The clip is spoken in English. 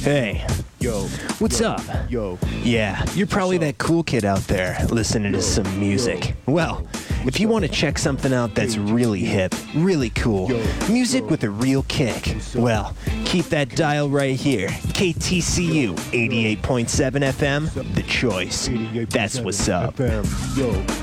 Hey, Yo, what's up? Yo, Yeah, you're probably that cool kid out there listening to some music. Well, if you want to check something out that's really hip, really cool, music with a real kick, well, keep that dial right here. KTCU 88.7 FM, The Choice. That's what's up. FM, yo.